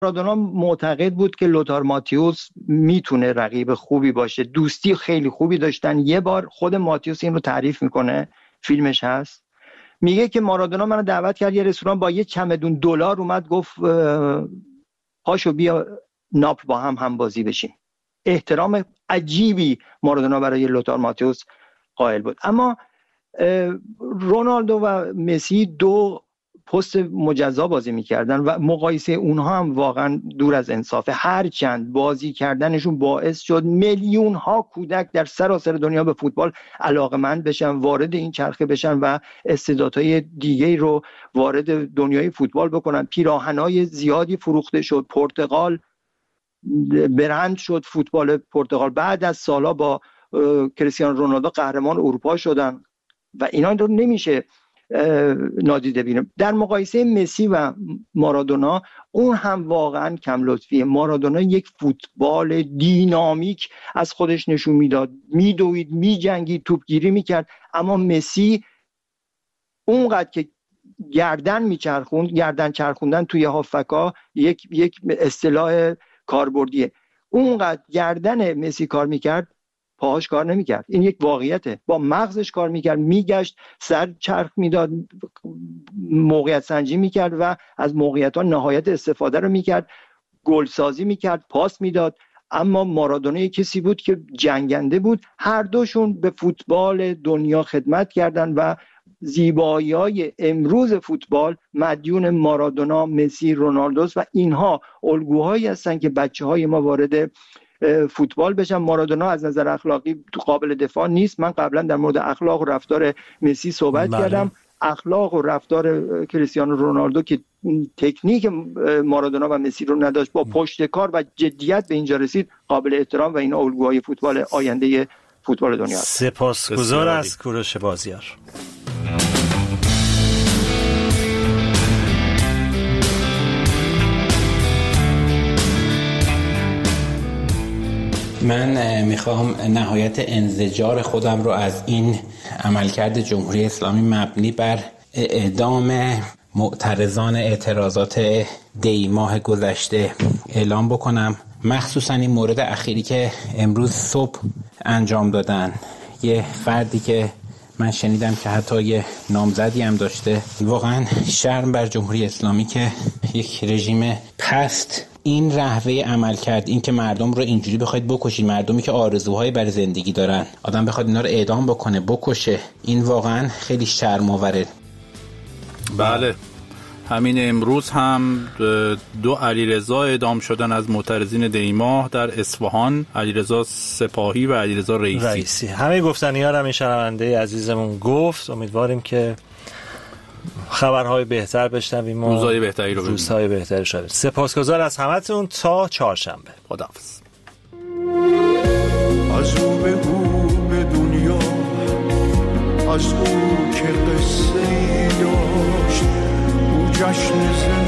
مارادونا معتقد بود که لوتار ماتیوس میتونه رقیب خوبی باشه، دوستی خیلی خوبی داشتن. یه بار خود ماتیوس این رو تعریف میکنه، فیلمش هست، میگه که مارادونا منو دعوت کرد یه رستوران، با یه چمدون دلار اومد گفت پاشو بیا ناپل با هم بازی بشیم. احترام عجیبی مارادونا برای لوتار ماتیوس قائل بود. اما رونالدو و مسی دو پست مجزا بازی میکردن و مقایسه اونها هم واقعا دور از انصافه. هرچند بازی کردنشون باعث شد میلیون ها کودک در سراسر دنیا به فوتبال علاقمند بشن، وارد این چرخه بشن و استعدادهای دیگه رو وارد دنیای فوتبال بکنن. پیراهنای زیادی فروخته شد، پرتغال برند شد، فوتبال پرتغال بعد از سالا با کریستیانو رونالدو قهرمان اروپا شدن و اینا رو نمیشه نادیده بینیم. در مقایسه مسی و مارادونا اون هم واقعا کم لطفیه. مارادونا یک فوتبال دینامیک از خودش نشون میداد، میدوید، میجنگید، توپگیری میکرد. اما مسی اونقدر که گردن چرخوندن توی هافکا یک اصطلاح کاربردیه، اونقدر گردن مسی کار میکرد پاهاش کار نمیکرد. این یک واقعیته. با مغزش کار میکرد، میگشت، سر چرخ میداد، موقعیت سنجی میکرد و از موقعیت ها نهایت استفاده رو میکرد، گل سازی میکرد، پاس میداد. اما مارادونا یک کسی بود که جنگنده بود. هر دوشون به فوتبال دنیا خدمت کردن و زیبایی‌های امروز فوتبال مدیون مارادونا، مسی، رونالدوست و اینها الگوهایی هستن که بچه‌های ما وارد فوتبال بشن. مارادونا از نظر اخلاقی قابل دفاع نیست. من قبلا در مورد اخلاق و رفتار مسی صحبت کردم. اخلاق و رفتار کریستیانو رونالدو که تکنیک مارادونا و مسی رو نداشت، با پشتکار و جدیت به اینجا رسید، قابل احترام و این الگوهای فوتبال آینده فوتبال دنیا است. سپاسگزار از کوروش بازیار. من میخوام نهایت انزجار خودم رو از این عملکرد جمهوری اسلامی مبنی بر اعدام معترضان اعتراضات دی ماه گذشته اعلام بکنم. مخصوصا این مورد اخیری که امروز صبح انجام دادن. یه فردی که من شنیدم که حتی یه نامزدی هم داشته. واقعا شرم بر جمهوری اسلامی که یک رژیم پست این رهوه عمل کرد، این که مردم رو اینجوری بخواید بکشید، مردمی که آرزوهای برای زندگی دارن، آدم بخواد اینا رو اعدام بکنه، بکشه، این واقعا خیلی شرم‌آوره. بله، همین امروز هم دو علیرضا اعدام شدن از معترضین دیماه در اصفهان، علیرضا سپاهی و علیرضا رئیسی. همه گفتنی‌ها رو همین شنونده عزیزمون گفت. امیدواریم که خبرهای بهتر بشنویم و روزهای بهتری رو روزهای بهتری شد. سپاسگزار از همتون. تا چهارشنبه. خداحافظ. از او به دنیا، از او که قصه داشت، او جشن